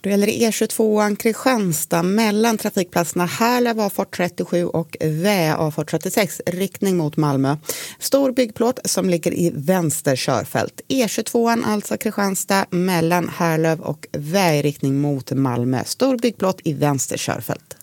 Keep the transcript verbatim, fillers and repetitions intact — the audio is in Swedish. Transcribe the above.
Då gäller det E tjugotvåan Kristianstad mellan trafikplatserna Härlöv A fart trettiosju och Vä A fart trettiosex riktning mot Malmö. Stor byggplåt som ligger i vänster körfält. E tjugotvåan alltså Kristianstad mellan Härlöv och Vä i riktning mot Malmö. Stor byggplåt i vänster körfält.